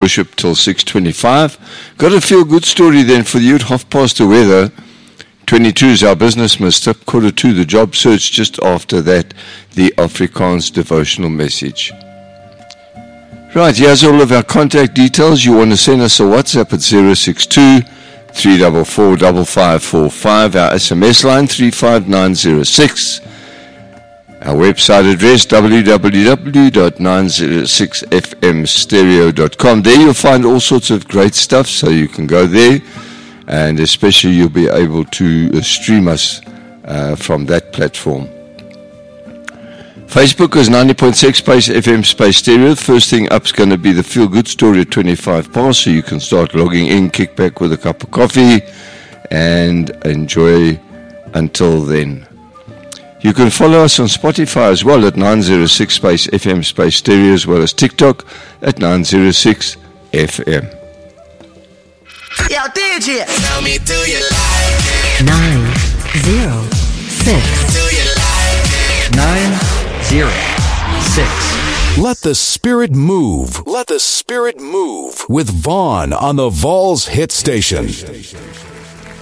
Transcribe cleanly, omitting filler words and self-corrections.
worship till 6:25. Got a feel-good story then for you at 1:30 the weather. 22 is our business must up, 1:45 the job search, just after that the Afrikaans devotional message. Right, here's all of our contact details. You want to send us a WhatsApp at 062-344-5545, our SMS line 35906, our website address www.906fmstereo.com. There you'll find all sorts of great stuff, so you can go there, and especially you'll be able to stream us from that platform. Facebook is 90.6 space FM space stereo. First thing up is going to be the Feel Good Story at 25 past, so you can start logging in, kick back with a cup of coffee, and enjoy until then. You can follow us on Spotify as well at 906 space FM space stereo, as well as TikTok at 906 FM. Yo, DJ, tell me, do you like it? 906. Do you like it? 906. Let the spirit move. Let the spirit move with Vaughn on the Vols Hit Station.